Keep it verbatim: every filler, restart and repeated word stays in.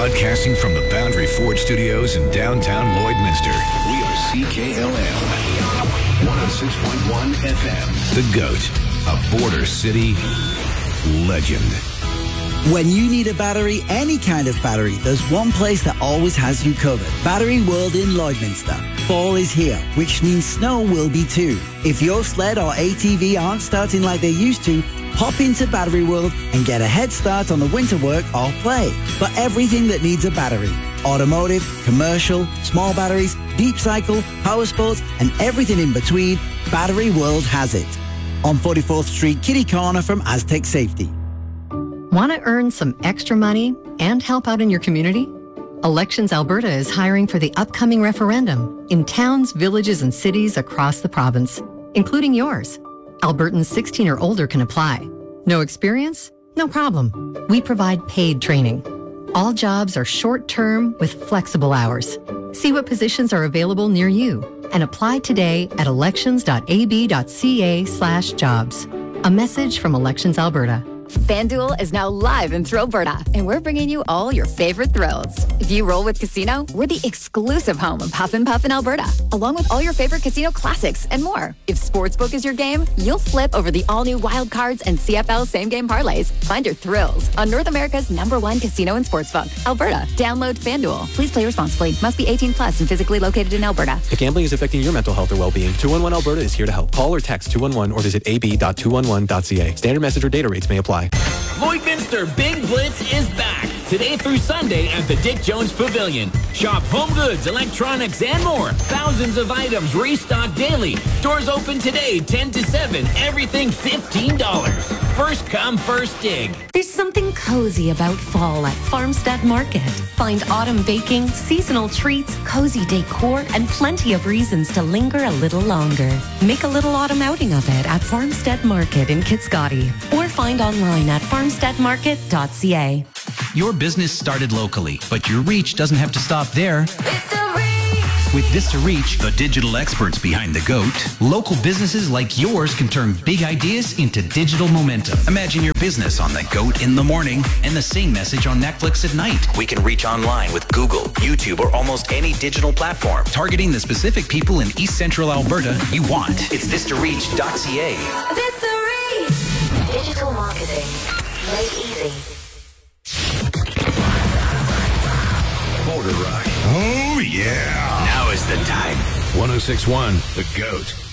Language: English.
Broadcasting from the Boundary Ford Studios in downtown Lloydminster, we are C K L M one oh six point one F M. The GOAT, a Border City legend. When you need a battery, any kind of battery, there's one place that always has you covered. Battery World in Lloydminster. Fall is here, which means snow will be too. If your sled or A T V aren't starting like they used to, hop into Battery World and get a head start on the winter work or play. For everything that needs a battery. Automotive, commercial, small batteries, deep cycle, power sports, and everything in between, Battery World has it. On forty-fourth Street, Kitty Corner from Aztec Safety. Want to earn some extra money and help out in your community? Elections Alberta is hiring for the upcoming referendum in towns, villages, and cities across the province, including yours. Albertans sixteen or older can apply. No experience? No problem. We provide paid training. All jobs are short-term with flexible hours. See what positions are available near you and apply today at elections.ab.ca slash jobs. A message from Elections Alberta. FanDuel is now live in Thrillberta, and we're bringing you all your favorite thrills. If you roll with Casino, we're the exclusive home of Huff and Puff in Alberta, along with all your favorite casino classics and more. If Sportsbook is your game, you'll flip over the all-new Wild Cards and C F L same-game parlays. Find your thrills on North America's number one casino and sportsbook, Alberta. Download FanDuel. Please play responsibly. Must be eighteen plus and physically located in Alberta. If gambling is affecting your mental health or well-being, two one one Alberta is here to help. Call or text two one one or visit a b dot two one one dot c a. Standard message or data rates may apply. Lloydminster Big Blitz is back today through Sunday at the Dick Jones Pavilion. Shop home goods, electronics, and more. Thousands of items restocked daily. Doors open today, ten to seven. Everything fifteen dollars. First come, first dig. There's something cozy about fall at Farmstead Market. Find autumn baking, seasonal treats, cozy decor, and plenty of reasons to linger a little longer. Make a little autumn outing of it at Farmstead Market in Kitscoty, or find online at farmstead market dot c a. Your business started locally, but your reach doesn't have to stop there. With Vista Reach, the digital experts behind the GOAT, local businesses like yours can turn big ideas into digital momentum. Imagine your business on the GOAT in the morning and the same message on Netflix at night. We can reach online with Google, YouTube, or almost any digital platform, targeting the specific people in East Central Alberta you want. It's vista reach dot c a. Vista Reach! Digital marketing made easy. Border Rock. Oh, yeah. Now is the time. one oh six point one, The GOAT.